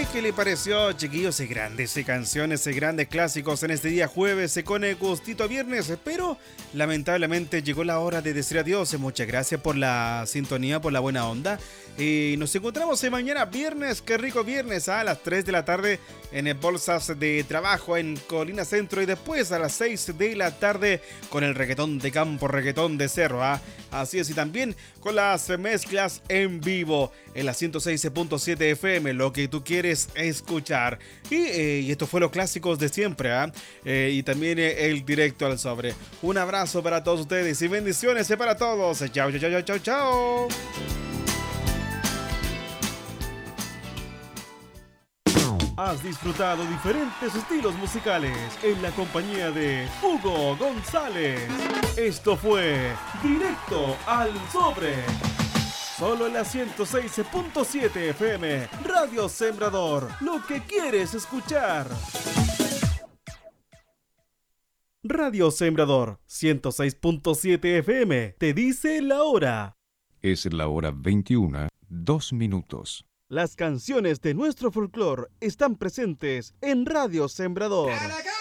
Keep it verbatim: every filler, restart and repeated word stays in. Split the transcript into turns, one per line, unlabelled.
¿Qué le pareció, chiquillos? Grandes canciones, grandes clásicos en este día jueves con el gustito a viernes, pero lamentablemente llegó la hora de decir adiós. Muchas gracias por la sintonía, por la buena onda. Y nos encontramos mañana viernes, qué rico viernes, a las tres de la tarde en el Bolsas de Trabajo en Colina Centro, y después a las seis de la tarde con el reggaetón de campo, reggaetón de cerro. ¿eh? Así es, y también con las mezclas en vivo en la ciento seis punto siete F M, lo que tú quieres escuchar. Y, eh, y esto fue los clásicos de siempre, ¿eh? Eh, y también eh, el directo al sobre. Un abrazo para todos ustedes y bendiciones para todos. Chao, chao, chao, chao, chao. Has disfrutado diferentes estilos musicales en la compañía de Hugo González. Esto fue Directo al Sobre. Solo en la ciento seis punto siete F M, Radio Sembrador, lo que quieres escuchar. Radio Sembrador, ciento seis punto siete F M, te dice la hora.
Es la hora veintiuna, dos minutos.
Las canciones de nuestro folclore están presentes en Radio Sembrador.